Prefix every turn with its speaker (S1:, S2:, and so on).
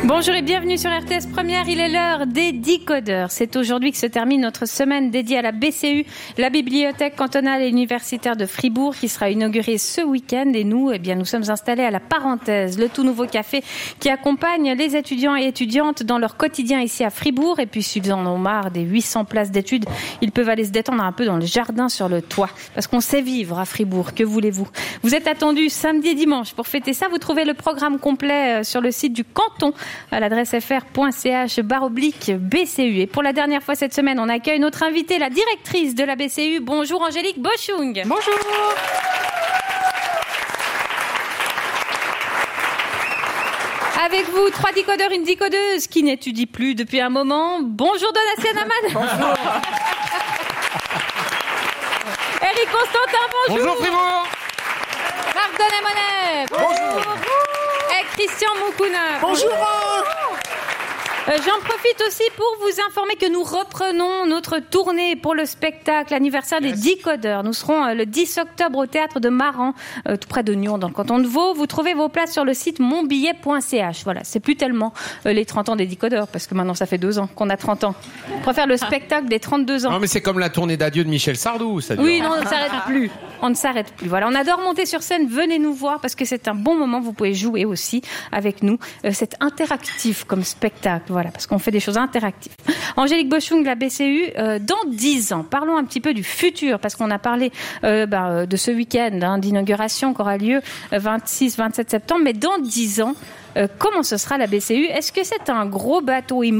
S1: Bonjour et bienvenue sur RTS Première, il est l'heure des décodeurs. C'est aujourd'hui que se termine notre semaine dédiée à la BCU, la Bibliothèque cantonale et universitaire de Fribourg, qui sera inaugurée ce week-end. Et nous, nous sommes installés à la Parenthèse, le tout nouveau café qui accompagne les étudiants et étudiantes dans leur quotidien ici à Fribourg. Et puis, s'ils en ont marre des 800 places d'études, ils peuvent aller se détendre un peu dans le jardin sur le toit. Parce qu'on sait vivre à Fribourg, que voulez-vous? Vous êtes attendus samedi et dimanche pour fêter ça. Vous trouvez le programme complet sur le site du canton à l'adresse fr.ch/BCU. Et pour la dernière fois cette semaine, on accueille notre invitée, la directrice de la BCU. Bonjour Angélique Boschung.
S2: Bonjour.
S1: Avec vous, 3 décodeurs, une décodeuse qui n'étudie plus depuis un moment. Bonjour Donatien Aman.
S2: Bonjour.
S1: Eric Constantin, bonjour.
S2: Bonjour Fribourg.
S1: Marc Donet-Monet.
S2: Bonjour.
S1: Et Christian Moukouna.
S2: Bonjour.
S1: J'en profite aussi pour vous informer que nous reprenons notre tournée pour le spectacle anniversaire des décodeurs. Nous serons le 10 octobre au théâtre de Maran, tout près de Nyon, dans le canton de Vaud. Vous trouvez vos places sur le site monbillet.ch. Voilà, c'est plus tellement les 30 ans des décodeurs, parce que maintenant ça fait 2 ans qu'on a 30 ans. On préfère le spectacle des 32 ans.
S3: Non, mais c'est comme la tournée d'adieu de Michel Sardou, ça dure.
S1: Oui, non, on ne s'arrête plus. On ne s'arrête plus. Voilà, on adore monter sur scène. Venez nous voir parce que c'est un bon moment. Vous pouvez jouer aussi avec nous. C'est interactif comme spectacle. Voilà, parce qu'on fait des choses interactives. Angélique Boschung, la BCU, dans 10 ans. Parlons un petit peu du futur parce qu'on a parlé de ce week-end d'inauguration qui aura lieu 26-27 septembre. Mais dans 10 ans, comment ce sera la BCU? Est-ce que c'est un gros bateau immense